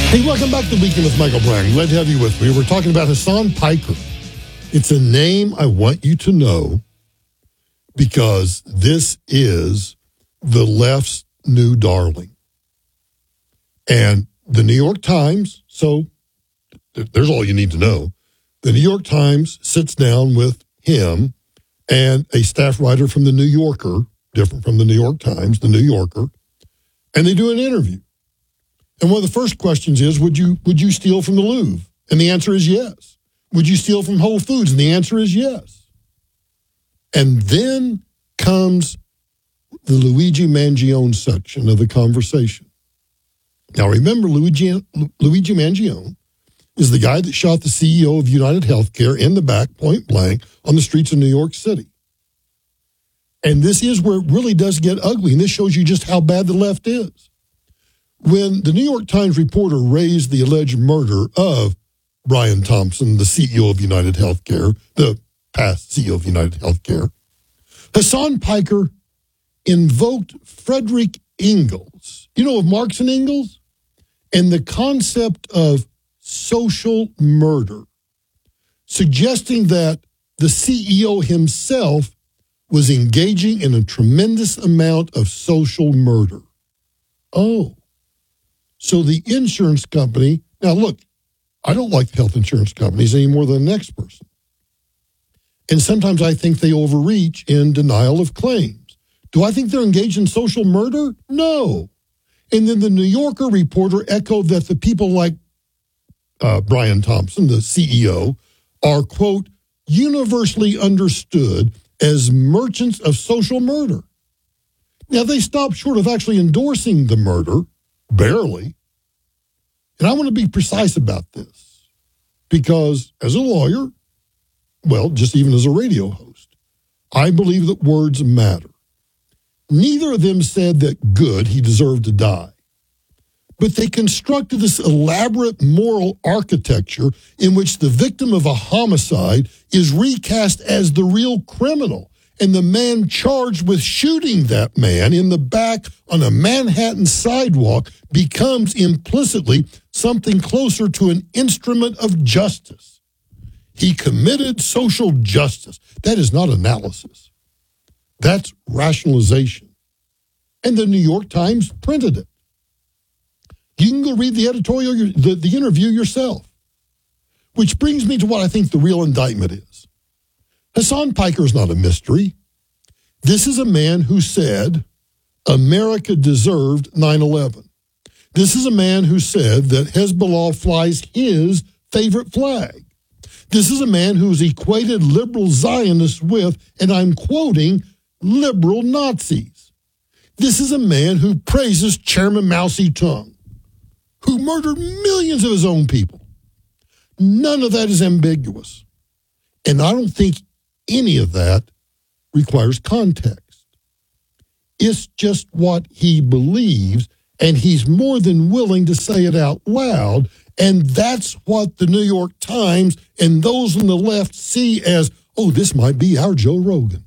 Hey, welcome back to Weekend with Michael Bragg. Glad to have you with me. We're talking about Hasan Piker. It's a name I want you to know because this is the left's new darling. And the New York Times, so there's all you need to know. The New York Times sits down with him and a staff writer from the New Yorker, different from the New York Times, the New Yorker, and they do an interview. And one of the first questions is, would you steal from the Louvre? And the answer is yes. Would you steal from Whole Foods? And the answer is yes. And then comes the Luigi Mangione section of the conversation. Now, remember, Luigi Mangione is the guy that shot the CEO of United Healthcare in the back, point blank, on the streets of New York City. And this is where it really does get ugly, and this shows you just how bad the left is. When the New York Times reporter raised the alleged murder of Brian Thompson, the CEO of United Healthcare, the past CEO of United Healthcare, Hasan Piker invoked Frederick Engels, of Marx and Engels, and the concept of social murder, suggesting that the CEO himself was engaging in a tremendous amount of social murder. Oh. So the insurance company, now look, I don't like health insurance companies any more than the next person. And sometimes I think they overreach in denial of claims. Do I think they're engaged in social murder? No. And then the New Yorker reporter echoed that the people like Brian Thompson, the CEO, are, quote, universally understood as merchants of social murder. Now, they stopped short of actually endorsing the murder, barely. And I want to be precise about this because as a lawyer, well, just even as a radio host, I believe that words matter. Neither of them said that good, he deserved to die. But they constructed this elaborate moral architecture in which the victim of a homicide is recast as the real criminal. And the man charged with shooting that man in the back on a Manhattan sidewalk becomes implicitly something closer to an instrument of justice. He committed social justice. That is not analysis. That's rationalization. And the New York Times printed it. You can go read the editorial, the interview yourself. Which brings me to what I think the real indictment is. Hasan Piker is not a mystery. This is a man who said America deserved 9/11. This is a man who said that Hezbollah flies his favorite flag. This is a man who's equated liberal Zionists with, and I'm quoting, liberal Nazis. This is a man who praises Chairman Mao Zedong, who murdered millions of his own people. None of that is ambiguous. And I don't think any of that requires context. It's just what he believes, and he's more than willing to say it out loud. And that's what the New York Times and those on the left see as, oh, this might be our Joe Rogan.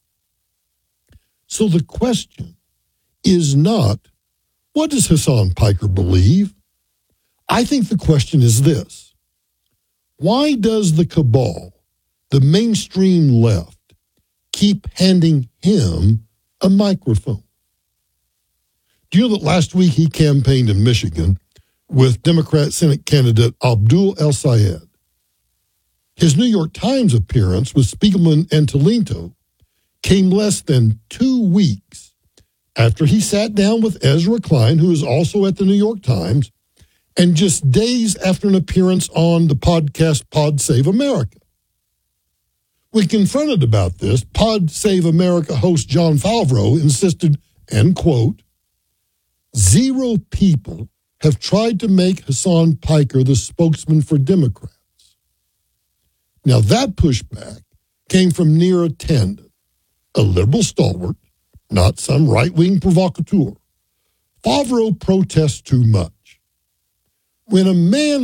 So the question is not, what does Hasan Piker believe? I think the question is this. Why does the cabal, the mainstream left, keep handing him a microphone? Do you know that last week he campaigned in Michigan with Democrat Senate candidate Abdul El-Sayed? His New York Times appearance with Spiegelman and Toledo came less than 2 weeks after he sat down with Ezra Klein, who is also at the New York Times, and just days after an appearance on the podcast Pod Save America. When confronted about this, Pod Save America host John Favreau insisted, end quote, 0 people have tried to make Hasan Piker the spokesman for Democrats. Now that pushback came from Neera Tanden, a liberal stalwart, not some right-wing provocateur. Favreau protests too much. When a man